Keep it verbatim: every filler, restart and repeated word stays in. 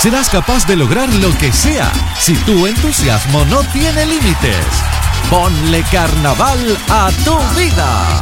serás capaz de lograr lo que sea si tu entusiasmo no tiene límites. Ponle carnaval a tu vida.